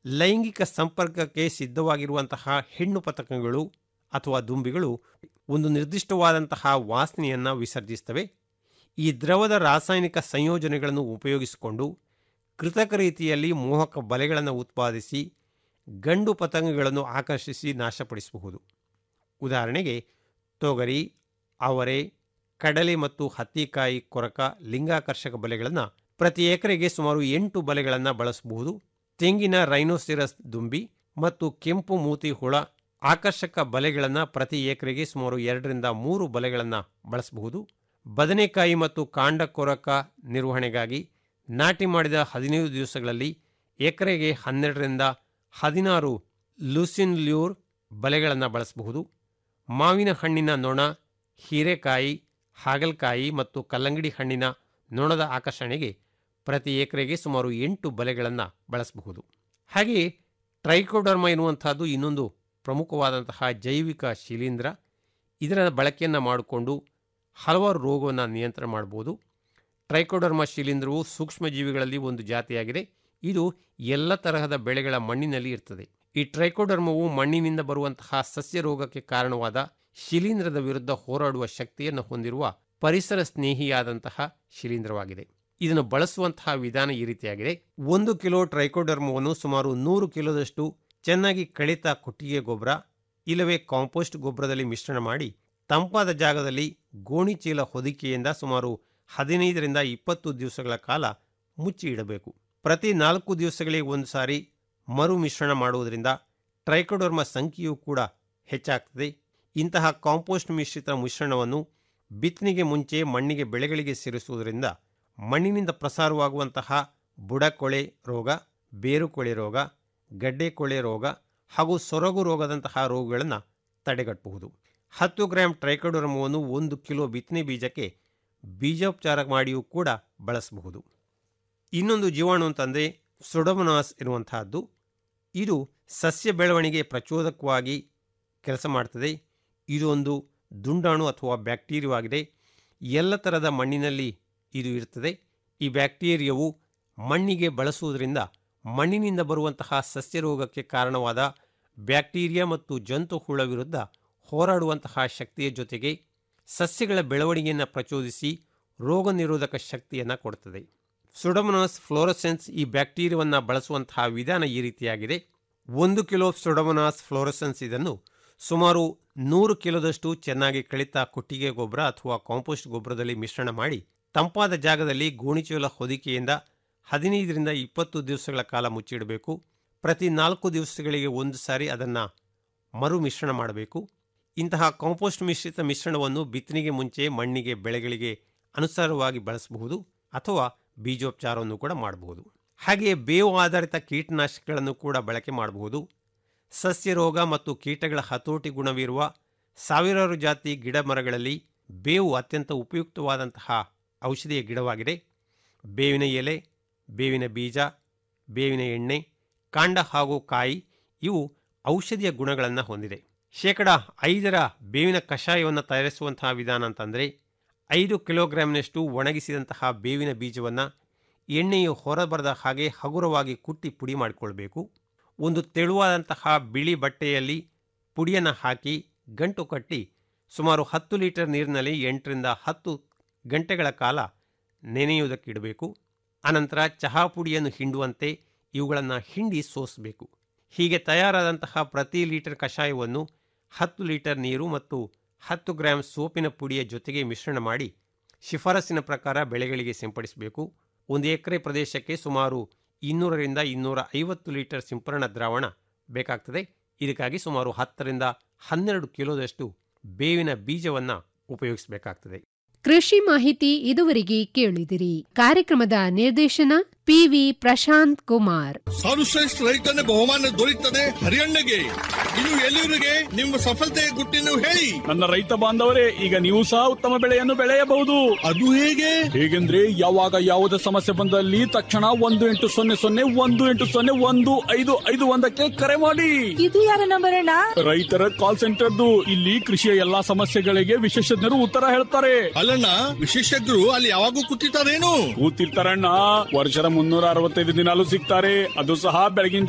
ಲೈಂಗಿಕ ಸಂಪರ್ಕಕ್ಕೆ ಸಿದ್ಧವಾಗಿರುವಂತಹ ಹೆಣ್ಣು ಪತಂಗಗಳು ಅಥವಾ ದುಂಬಿಗಳು ಒಂದು ನಿರ್ದಿಷ್ಟವಾದಂತಹ ವಾಸನೆಯನ್ನು ವಿಸರ್ಜಿಸುತ್ತವೆ. ಈ ದ್ರವದ ರಾಸಾಯನಿಕ ಸಂಯೋಜನೆಗಳನ್ನು ಉಪಯೋಗಿಸಿಕೊಂಡು ಕೃತಕ ರೀತಿಯಲ್ಲಿ ಮೋಹಕ ಬಲೆಗಳನ್ನು ಉತ್ಪಾದಿಸಿ ಗಂಡು ಪತಂಗಗಳನ್ನು ಆಕರ್ಷಿಸಿ ನಾಶಪಡಿಸಬಹುದು. ಉದಾಹರಣೆಗೆ ತೊಗರಿ, ಅವರೆ, ಕಡಲೆ ಮತ್ತು ಹತ್ತಿಕಾಯಿ ಕೊರಕ ಲಿಂಗಾಕರ್ಷಕ ಬಲೆಗಳನ್ನು ಪ್ರತಿ ಎಕರೆಗೆ ಸುಮಾರು 8 ಬಲೆಗಳನ್ನು ಬಳಸಬಹುದು. ತೆಂಗಿನ ರೈನೋಸಿರಸ್ ದುಂಬಿ ಮತ್ತು ಕೆಂಪು ಮೂತಿ ಹುಳ ಆಕರ್ಷಕ ಬಲೆಗಳನ್ನು ಪ್ರತಿ ಎಕರೆಗೆ ಸುಮಾರು 2-3 ಬಲೆಗಳನ್ನು ಬಳಸಬಹುದು. ಬದನೆಕಾಯಿ ಮತ್ತು ಕಾಂಡ ಕೊರಕ ನಿರ್ವಹಣೆಗಾಗಿ ನಾಟಿ ಮಾಡಿದ 15 ದಿವಸಗಳಲ್ಲಿ ಎಕರೆಗೆ 12-16 ಲೂಸಿನ್ ಲ್ಯೂರ್ ಬಲೆಗಳನ್ನು ಬಳಸಬಹುದು. ಮಾವಿನ ಹಣ್ಣಿನ ನೊಣ, ಹೀರೆಕಾಯಿ, ಹಾಗಲಕಾಯಿ ಮತ್ತು ಕಲ್ಲಂಗಡಿ ಹಣ್ಣಿನ ನೊಣದ ಆಕರ್ಷಣೆಗೆ ಪ್ರತಿ ಎಕರೆಗೆ ಸುಮಾರು 8 ಬಲೆಗಳನ್ನು ಬಳಸಬಹುದು. ಹಾಗೆಯೇ ಟ್ರೈಕೋಡರ್ಮ ಎನ್ನುವಂಥದ್ದು ಇನ್ನೊಂದು ಪ್ರಮುಖವಾದಂತಹ ಜೈವಿಕ ಶಿಲೀಂಧ್ರ. ಇದರ ಬಳಕೆಯನ್ನು ಮಾಡಿಕೊಂಡು ಹಲವಾರು ರೋಗವನ್ನು ನಿಯಂತ್ರಣ ಮಾಡಬಹುದು. ಟ್ರೈಕೋಡರ್ಮ ಶಿಲೀಂಧ್ರವು ಸೂಕ್ಷ್ಮಜೀವಿಗಳಲ್ಲಿ ಒಂದು ಜಾತಿಯಾಗಿದೆ. ಇದು ಎಲ್ಲ ತರಹದ ಬೆಳೆಗಳ ಮಣ್ಣಿನಲ್ಲಿ ಇರ್ತದೆ. ಈ ಟ್ರೈಕೋಡರ್ಮವು ಮಣ್ಣಿನಿಂದ ಬರುವಂತಹ ಸಸ್ಯ ರೋಗಕ್ಕೆ ಕಾರಣವಾದ ಶಿಲೀಂಧ್ರದ ವಿರುದ್ಧ ಹೋರಾಡುವ ಶಕ್ತಿಯನ್ನು ಹೊಂದಿರುವ ಪರಿಸರ ಸ್ನೇಹಿಯಾದಂತಹ ಶಿಲೀಂಧ್ರವಾಗಿದೆ. ಇದನ್ನು ಬಳಸುವಂತಹ ವಿಧಾನ ಈ ರೀತಿಯಾಗಿದೆ. 1 ಕಿಲೋ ಟ್ರೈಕೋಡರ್ಮವನ್ನು ಸುಮಾರು 100 ಕಿಲೋದಷ್ಟು ಚೆನ್ನಾಗಿ ಕಳಿತ ಕೊಟ್ಟಿಗೆ ಗೊಬ್ಬರ ಇಲ್ಲವೇ ಕಾಂಪೋಸ್ಟ್ ಗೊಬ್ಬರದಲ್ಲಿ ಮಿಶ್ರಣ ಮಾಡಿ ತಂಪಾದ ಜಾಗದಲ್ಲಿ ಗೋಣಿಚೀಲ ಹೊದಿಕೆಯಿಂದ ಸುಮಾರು 15-20 ದಿವಸಗಳ ಕಾಲ ಮುಚ್ಚಿ ಇಡಬೇಕು. ಪ್ರತಿ 4 ದಿವಸಗಳಿಗೆ ಒಂದು ಸಾರಿ ಮರು ಮಿಶ್ರಣ ಮಾಡುವುದರಿಂದ ಟ್ರೈಕೋಡರ್ಮ ಸಂಖ್ಯೆಯೂ ಕೂಡ ಹೆಚ್ಚಾಗ್ತದೆ. ಇಂತಹ ಕಾಂಪೋಸ್ಟ್ ಮಿಶ್ರಿತ ಮಿಶ್ರಣವನ್ನು ಬಿತ್ತನೆಗೆ ಮುಂಚೆ ಮಣ್ಣಿಗೆ ಬೆಳೆಗಳಿಗೆ ಸೇರಿಸುವುದರಿಂದ ಮಣ್ಣಿನಿಂದ ಪ್ರಸಾರವಾಗುವಂತಹ ಬುಡಕೊಳೆ ರೋಗ, ಬೇರುಕೊಳೆ ರೋಗ, ಗಡ್ಡೆ ಕೊಳೆ ರೋಗ ಹಾಗೂ ಸೊರಗು ರೋಗದಂತಹ ರೋಗಗಳನ್ನು ತಡೆಗಟ್ಟಬಹುದು. 10 ಗ್ರಾಂ ಟ್ರೈಕೋಡರ್ಮವನ್ನು 1 ಕಿಲೋ ಬಿತ್ತನೆ ಬೀಜಕ್ಕೆ ಬೀಜೋಪಚಾರ ಮಾಡಿಯೂ ಕೂಡ ಬಳಸಬಹುದು. ಇನ್ನೊಂದು ಜೀವಾಣು ಅಂತಂದರೆ ಸುಡೋಮೊನಾಸ್ ಎನ್ನುವಂತಹದ್ದು. ಇದು ಸಸ್ಯ ಬೆಳವಣಿಗೆ ಪ್ರಚೋದಕವಾಗಿ ಕೆಲಸ ಮಾಡ್ತದೆ. ಇದು ಒಂದು ದುಂಡಾಣು ಅಥವಾ ಬ್ಯಾಕ್ಟೀರಿಯಾವಾಗಿದೆ. ಎಲ್ಲ ಥರದ ಮಣ್ಣಿನಲ್ಲಿ ಇದು ಇರ್ತದೆ. ಈ ಬ್ಯಾಕ್ಟೀರಿಯಾವು ಮಣ್ಣಿಗೆ ಬಳಸುವುದರಿಂದ ಮಣ್ಣಿನಿಂದ ಬರುವಂತಹ ಸಸ್ಯ ರೋಗಕ್ಕೆ ಕಾರಣವಾದ ಬ್ಯಾಕ್ಟೀರಿಯಾ ಮತ್ತು ಜಂತು ಹುಳ ವಿರುದ್ಧ ಹೋರಾಡುವಂತಹ ಶಕ್ತಿಯ ಜೊತೆಗೆ ಸಸ್ಯಗಳ ಬೆಳವಣಿಗೆಯನ್ನು ಪ್ರಚೋದಿಸಿ ರೋಗ ನಿರೋಧಕ ಶಕ್ತಿಯನ್ನು ಕೊಡುತ್ತದೆ. ಸುಡೋಮೊನಾಸ್ ಫ್ಲೋರಸೆನ್ಸ್ ಈ ಬ್ಯಾಕ್ಟೀರಿಯಾವನ್ನು ಬಳಸುವಂತಹ ವಿಧಾನ ಈ ರೀತಿಯಾಗಿದೆ. 1 ಕಿಲೋ ಸುಡೋಮೊನಾಸ್ ಫ್ಲೋರಸೆನ್ಸ್ ಇದನ್ನು ಸುಮಾರು 100 ಕಿಲೋದಷ್ಟು ಚೆನ್ನಾಗಿ ಕಳಿತ ಕೊಟ್ಟಿಗೆ ಗೊಬ್ಬರ ಅಥವಾ ಕಾಂಪೋಸ್ಟ್ ಗೊಬ್ಬರದಲ್ಲಿ ಮಿಶ್ರಣ ಮಾಡಿ ತಂಪಾದ ಜಾಗದಲ್ಲಿ ಗೋಣಿಚೀಲ ಹೊದಿಕೆಯಿಂದ 15-20 ದಿವಸಗಳ ಕಾಲ ಮುಚ್ಚಿಡಬೇಕು. ಪ್ರತಿ 4 ದಿವಸಗಳಿಗೆ ಒಂದು ಸಾರಿ ಅದನ್ನು ಮರು ಮಿಶ್ರಣ ಮಾಡಬೇಕು. ಇಂತಹ ಕಾಂಪೋಸ್ಟ್ ಮಿಶ್ರಿತ ಮಿಶ್ರಣವನ್ನು ಬಿತ್ತನೆಗೆ ಮುಂಚೆ ಮಣ್ಣಿಗೆ ಬೆಳೆಗಳಿಗೆ ಅನುಸಾರವಾಗಿ ಬಳಸಬಹುದು ಅಥವಾ ಬೀಜೋಪಚಾರವನ್ನು ಕೂಡ ಮಾಡಬಹುದು. ಹಾಗೆಯೇ ಬೇವು ಆಧಾರಿತ ಕೀಟನಾಶಕಗಳನ್ನು ಕೂಡ ಬಳಕೆ ಮಾಡಬಹುದು. ಸಸ್ಯ ರೋಗ ಮತ್ತು ಕೀಟಗಳ ಹತೋಟಿ ಗುಣವಿರುವ ಸಾವಿರಾರು ಜಾತಿ ಗಿಡ ಮರಗಳಲ್ಲಿ ಬೇವು ಅತ್ಯಂತ ಉಪಯುಕ್ತವಾದಂತಹ ಔಷಧಿಯ ಗಿಡವಾಗಿದೆ. ಬೇವಿನ ಎಲೆ, ಬೇವಿನ ಬೀಜ, ಬೇವಿನ ಎಣ್ಣೆ, ಕಾಂಡ ಹಾಗೂ ಕಾಯಿ ಇವು ಔಷಧಿಯ ಗುಣಗಳನ್ನು ಹೊಂದಿದೆ. 5% ಬೇವಿನ ಕಷಾಯವನ್ನು ತಯಾರಿಸುವಂತಹ ವಿಧಾನ ಅಂತಂದರೆ 5 ಕಿಲೋಗ್ರಾಂನಷ್ಟು ಒಣಗಿಸಿದಂತಹ ಬೇವಿನ ಬೀಜವನ್ನು ಎಣ್ಣೆಯು ಹೊರಬರದ ಹಾಗೆ ಹಗುರವಾಗಿ ಕುಟ್ಟಿ ಪುಡಿ ಮಾಡಿಕೊಳ್ಬೇಕು. ಒಂದು ತೆಳುವಾದಂತಹ ಬಿಳಿ ಬಟ್ಟೆಯಲ್ಲಿ ಪುಡಿಯನ್ನು ಹಾಕಿ ಗಂಟು ಕಟ್ಟಿ ಸುಮಾರು 10 ಲೀಟರ್ ನೀರಿನಲ್ಲಿ 8-10 ಗಂಟೆಗಳ ಕಾಲ ನೆನೆಯುವುದಕ್ಕಿಡಬೇಕು. ಅನಂತರ ಚಹಾ ಪುಡಿಯನ್ನು ಹಿಂಡುವಂತೆ ಇವುಗಳನ್ನು ಹಿಂಡಿ ಸೋಸಬೇಕು. ಹೀಗೆ ತಯಾರಾದಂತಹ ಪ್ರತಿ ಲೀಟರ್ ಕಷಾಯವನ್ನು 10 ಲೀಟರ್ ನೀರು ಮತ್ತು 10 ಗ್ರಾಂ ಸೋಪಿನ ಪುಡಿಯ ಜೊತೆಗೆ ಮಿಶ್ರಣ ಮಾಡಿ ಶಿಫಾರಸಿನ ಪ್ರಕಾರ ಬೆಳೆಗಳಿಗೆ ಸಿಂಪಡಿಸಬೇಕು. 1 ಎಕರೆ ಪ್ರದೇಶಕ್ಕೆ ಸುಮಾರು 200-250 ಲೀಟರ್ ಸಿಂಪರಣಾ ದ್ರಾವಣ ಬೇಕಾಗ್ತದೆ. ಇದಕ್ಕಾಗಿ ಸುಮಾರು 10-12 ಕಿಲೋದಷ್ಟು ಬೇವಿನ ಬೀಜವನ್ನು ಉಪಯೋಗಿಸಬೇಕಾಗ್ತದೆ. ಕೃಷಿ ಮಾಹಿತಿ ಇದುವರೆಗೆ ಕೇಳಿದಿರಿ. ಕಾರ್ಯಕ್ರಮದ ನಿರ್ದೇಶನ ಪಿವಿ ಪ್ರಶಾಂತ್ ಕುಮಾರ್. ಸರ್ವಶ್ರೇಷ್ಠ ರೈತನ ಬಹುಮಾನ ದೊರೆಯುತ್ತದೆ ಹರಿಯಣ್ಣಗೆ. ಇದು ಎಲ್ಲಿವರೆಗೆ ನಿಮ್ಮ ಸಫಲತೆಯ ಗುಟ್ಟಿನ ಹೇಳಿ. ನನ್ನ ರೈತ ಬಾಂಧವರೇ, ಈಗ ನೀವು ಸಹ ಉತ್ತಮ ಬೆಳೆಯನ್ನು ಬೆಳೆಯಬಹುದು. ಅದು ಹೇಗೆ? ಹೇಗೆಂದ್ರೆ ಯಾವಾಗ ಯಾವುದೇ ಸಮಸ್ಯೆ ಬಂದಲ್ಲಿ ತಕ್ಷಣ 1-800-1801-555 ಕರೆ ಮಾಡಿ. ಇದು ಯಾರ ನಂಬರ್ ಅಣ್ಣ? ರೈತರ ಕಾಲ್ ಸೆಂಟರ್ದು. ಇಲ್ಲಿ ಕೃಷಿಯ ಎಲ್ಲಾ ಸಮಸ್ಯೆಗಳಿಗೆ ವಿಶೇಷಜ್ಞರು ಉತ್ತರ ಹೇಳ್ತಾರೆ. ಅಲ್ಲಣ್ಣ, ವಿಶೇಷಜ್ಞರು ಅಲ್ಲಿ ಯಾವಾಗೂ ಕೂತಿರ್ತಾರೇನು? ಕೂತಿರ್ತಾರಣ್ಣ. ವರ್ಷದ 365 ದಿನಾಲೂ ಸಿಗ್ತಾರೆ. ಅದು ಸಹ ಬೆಳಗಿನ